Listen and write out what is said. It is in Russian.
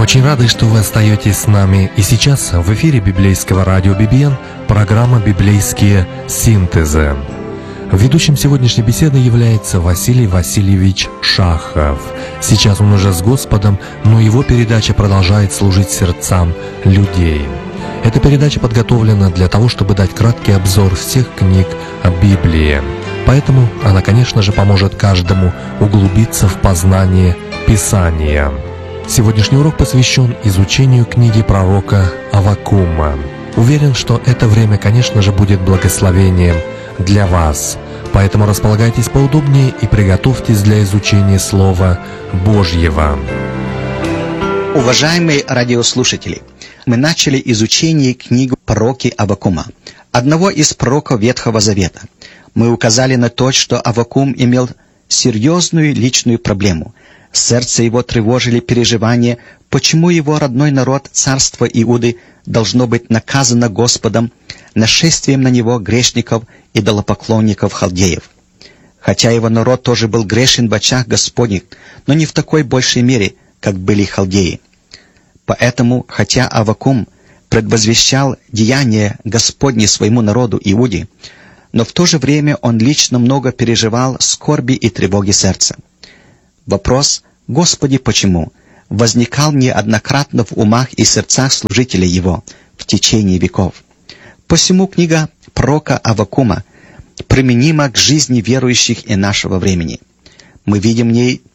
Очень рады, что вы остаетесь с нами. И сейчас в эфире библейского радио BBN программа «Библейские синтезы». Ведущим сегодняшней беседы является Василий Васильевич Шахов. Сейчас он уже с Господом, но его передача продолжает служить сердцам людей. Эта передача подготовлена для того, чтобы дать краткий обзор всех книг о Библии. Поэтому она, конечно же, поможет каждому углубиться в познание Писания. Сегодняшний урок посвящен изучению книги пророка Аввакума. Уверен, что это время, конечно же, будет благословением для вас. Поэтому располагайтесь поудобнее и приготовьтесь для изучения Слова Божьего. Уважаемые радиослушатели, мы начали изучение книги пророка Аввакума, одного из пророков Ветхого Завета. Мы указали на то, что Аввакум имел серьезную личную проблему. Сердце его тревожили переживания, почему его родной народ, царство Иуды, должно быть наказано Господом нашествием на него грешников, идолопоклонников, халдеев. Хотя его народ тоже был грешен в очах Господних, но не в такой большей мере, как были халдеи. Поэтому, хотя Аввакум предвозвещал деяния Господни своему народу Иуде, но в то же время он лично много переживал скорби и тревоги сердца. Вопрос «Господи, почему?» возникал неоднократно в умах и сердцах служителей его в течение веков. Посему книга пророка Аввакума применима к жизни верующих и нашего времени. Мы видим в ней